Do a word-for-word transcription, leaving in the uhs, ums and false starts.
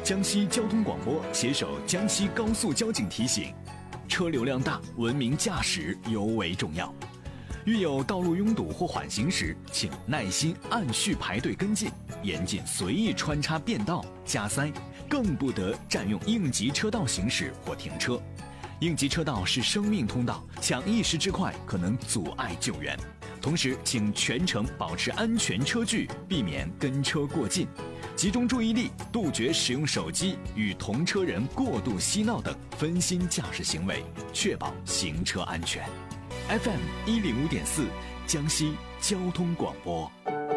江西交通广播携手江西高速交警提醒：车流量大，文明驾驶尤为重要。遇有道路拥堵或缓行时，请耐心按序排队跟进，严禁随意穿插变道、加塞，更不得占用应急车道行驶或停车。应急车道是生命通道，抢一时之快可能阻碍救援。同时，请全程保持安全车距，避免跟车过近，集中注意力，杜绝使用手机与同车人过度嬉闹等分心驾驶行为，确保行车安全。F M 一零五点四，江西交通广播。